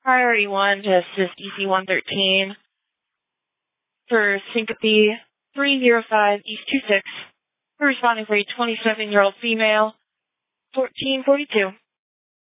Priority 1 to assist EC-113 for syncope 305 East 26. We're responding for a 27-year-old female, 1442.